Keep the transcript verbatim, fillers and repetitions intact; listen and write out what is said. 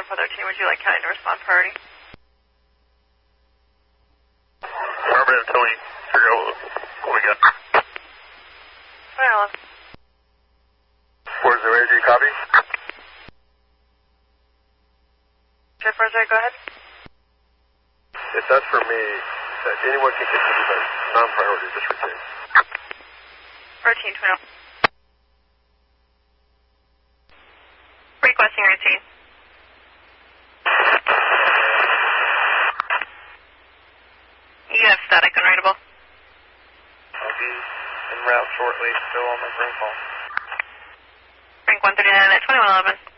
four thirteen, would you like County to respond priority? Affirmative until we figure out what we got. Well, four zero eight, do you copy? Jet four zero, go ahead. If that's for me, that anyone can continue, but non-priority, just routine. Routine, twin oh. Requesting routine. You have static unreadable. I'll be en route shortly, still on my phone call. Rank one thirty-nine at twenty-one eleven.